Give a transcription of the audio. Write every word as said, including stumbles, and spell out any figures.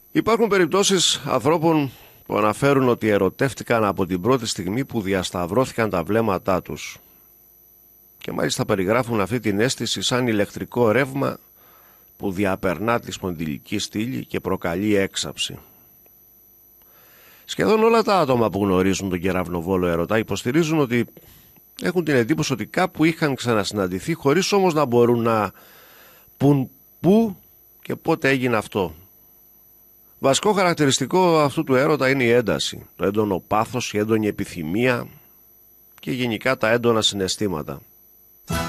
Υπάρχουν περιπτώσεις ανθρώπων που αναφέρουν ότι ερωτεύτηκαν από την πρώτη στιγμή που διασταυρώθηκαν τα βλέμματά τους και μάλιστα περιγράφουν αυτή την αίσθηση σαν ηλεκτρικό ρεύμα που διαπερνά τη σπονδυλική στήλη και προκαλεί έξαψη. Σχεδόν όλα τα άτομα που γνωρίζουν τον κεραυνοβόλο έρωτα υποστηρίζουν ότι έχουν την εντύπωση ότι κάπου είχαν ξανασυναντηθεί, χωρίς όμως να μπορούν να πουν πού και πότε έγινε αυτό. Βασικό χαρακτηριστικό αυτού του έρωτα είναι η ένταση, το έντονο πάθος, η έντονη επιθυμία και γενικά τα έντονα συναισθήματα.